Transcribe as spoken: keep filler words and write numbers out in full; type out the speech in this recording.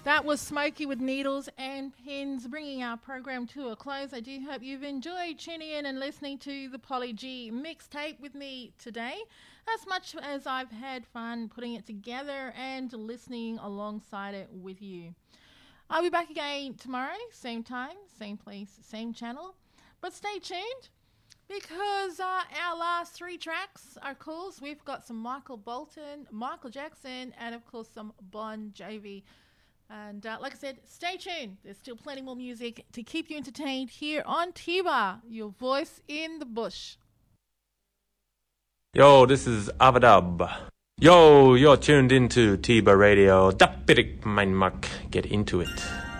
That was Smokey with Needles and Pins, bringing our program to a close. I do hope you've enjoyed tuning in and listening to the Polly G mixtape with me today, as much as I've had fun putting it together and listening alongside it with you. I'll be back again tomorrow, same time, same place, same channel. But stay tuned, because uh, our last three tracks are cool. So we've got some Michael Bolton, Michael Jackson, and of course some Bon Jovi. And uh, like I said, stay tuned. There's still plenty more music to keep you entertained here on T-Bar, your voice in the bush. Yo, this is Avadab. Yo, you're tuned into T-Bar Radio. Dapirik Meinmark. Get into it.